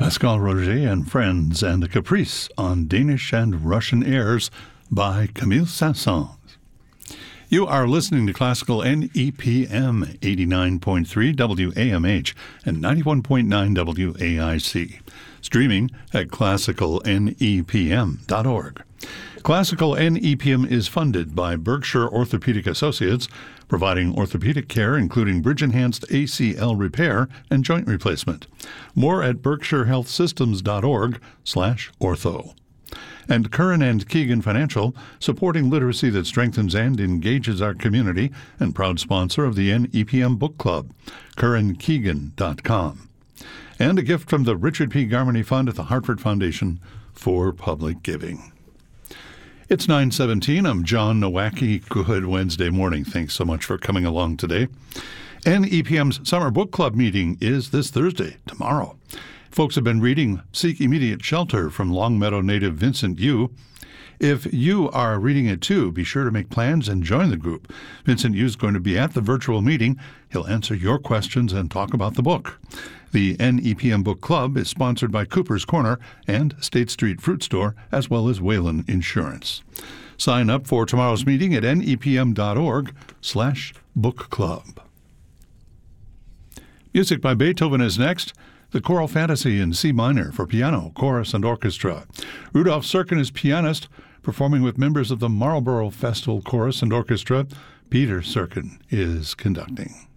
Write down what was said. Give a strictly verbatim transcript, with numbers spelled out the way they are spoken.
Pascal Roger and Friends and a Caprice on Danish and Russian airs by Camille Saint-Saëns. You are listening to Classical N E P M, eighty-nine point three W A M H and ninety-one point nine W A I C, streaming at classical N E P M dot org. Classical N E P M is funded by Berkshire Orthopedic Associates, providing orthopedic care including bridge-enhanced A C L repair and joint replacement. More at berkshire health systems dot org slash ortho. And Curran and Keegan Financial, supporting literacy that strengthens and engages our community, and proud sponsor of the N E P M Book Club, curran keegan dot com. And a gift from the Richard P. Garmany Fund at the Hartford Foundation for Public Giving. It's nine seventeen. I'm John Nowacki. Good Wednesday morning. Thanks so much for coming along today. N E P M's Summer Book Club meeting is this Thursday, tomorrow. Folks have been reading Seek Immediate Shelter from Longmeadow native Vincent Yu. If you are reading it too, be sure to make plans and join the group. Vincent Yu is going to be at the virtual meeting. He'll answer your questions and talk about the book. The N E P M Book Club is sponsored by Cooper's Corner and State Street Fruit Store, as well as Whalen Insurance. Sign up for tomorrow's meeting at N E P M dot org slash book club. Music by Beethoven is next. The Choral Fantasy in C minor for piano, chorus, and orchestra. Rudolf Serkin is pianist, performing with members of the Marlborough Festival Chorus and Orchestra. Peter Serkin is conducting.